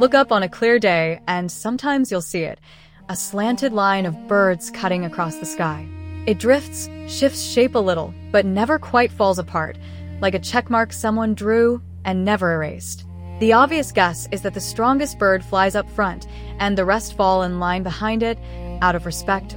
Look up on a clear day, and sometimes you'll see it, a slanted line of birds cutting across the sky. It drifts, shifts shape a little, but never quite falls apart, like a checkmark someone drew and never erased. The obvious guess is that the strongest bird flies up front, and the rest fall in line behind it, out of respect